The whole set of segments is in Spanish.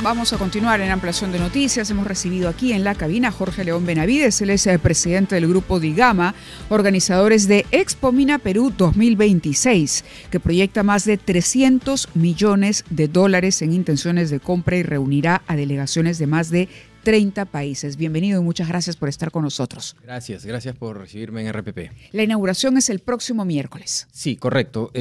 Vamos a continuar en Ampliación de Noticias. Hemos recibido aquí en la cabina a Jorge León Benavides. Él es el presidente del grupo Digama, organizadores de Expo Mina Perú 2026, que proyecta más de 300 millones de dólares en intenciones de compra y reunirá a delegaciones de más de 30 países. Bienvenido y muchas gracias por estar con nosotros. Gracias por recibirme en RPP. La inauguración es el próximo miércoles. Sí, correcto.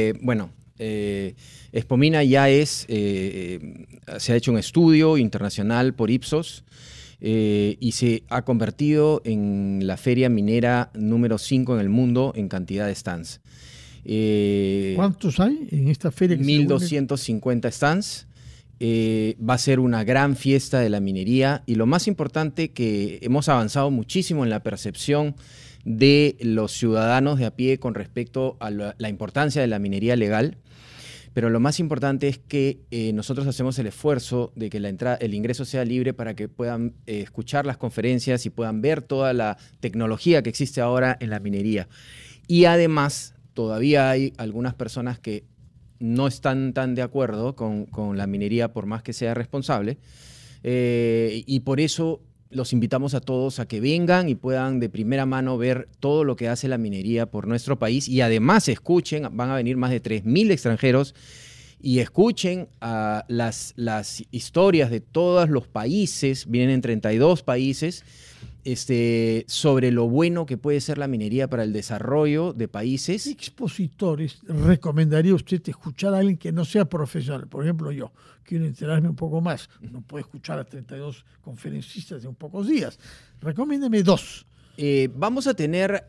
Expo Mina ya se ha hecho un estudio internacional por Ipsos y se ha convertido en la feria minera número 5 en el mundo en cantidad de stands. ¿Cuántos hay en esta feria? 1.250 stands. Va a ser una gran fiesta de la minería y lo más importante, que hemos avanzado muchísimo en la percepción de los ciudadanos de a pie con respecto a la importancia de la minería legal, pero lo más importante es que nosotros hacemos el esfuerzo de que el ingreso sea libre para que puedan escuchar las conferencias y puedan ver toda la tecnología que existe ahora en la minería. Y además todavía hay algunas personas que no están tan de acuerdo con la minería, por más que sea responsable, y por eso los invitamos a todos a que vengan y puedan de primera mano ver todo lo que hace la minería por nuestro país, y además escuchen, van a venir más de 3.000 extranjeros, y escuchen las historias de todos los países, vienen en 32 países, sobre lo bueno que puede ser la minería para el desarrollo de países. ¿Qué expositores recomendaría usted escuchar a alguien que no sea profesional? Por ejemplo, yo quiero enterarme un poco más. No puedo escuchar a 32 conferencistas en pocos días. Recomiéndeme 2. Vamos a tener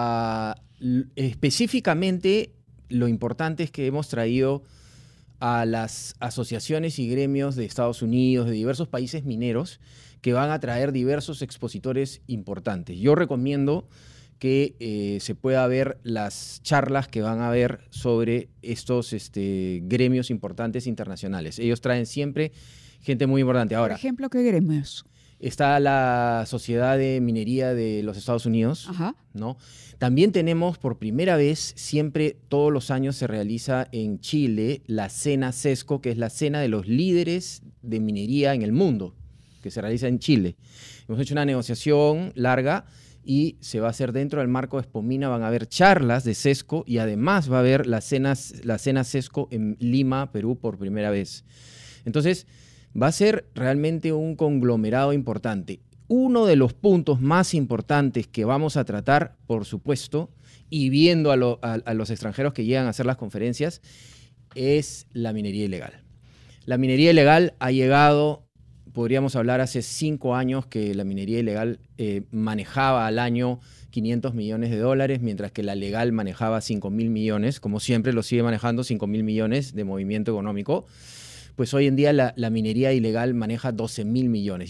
específicamente, lo importante es que hemos traído a las asociaciones y gremios de Estados Unidos, de diversos países mineros, que van a traer diversos expositores importantes. Yo recomiendo que se pueda ver las charlas que van a haber sobre estos gremios importantes internacionales. Ellos traen siempre gente muy importante. Ahora, por ejemplo, ¿qué gremios? Está la Sociedad de Minería de los Estados Unidos, Ajá, ¿no? También tenemos, por primera vez, siempre, todos los años se realiza en Chile la Cena CESCO, que es la cena de los líderes de minería en el mundo, que se realiza en Chile. Hemos hecho una negociación larga y se va a hacer dentro del marco de Expo Mina. Van a haber charlas de CESCO y además va a haber la cena CESCO en Lima, Perú, por primera vez. Entonces, va a ser realmente un conglomerado importante. Uno de los puntos más importantes que vamos a tratar, por supuesto, y viendo a los extranjeros que llegan a hacer las conferencias, es la minería ilegal. La minería ilegal ha llegado, podríamos hablar hace 5 años, que la minería ilegal manejaba al año 500 millones de dólares, mientras que la legal manejaba 5.000 millones, como siempre lo sigue manejando, 5.000 millones de movimiento económico. Pues hoy en día la minería ilegal maneja 12.000 millones.